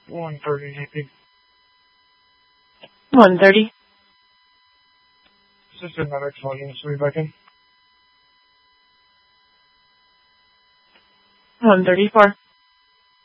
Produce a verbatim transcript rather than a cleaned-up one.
one thirty G P. one thirty. Sister medics volume, so we back in. one thirty-four.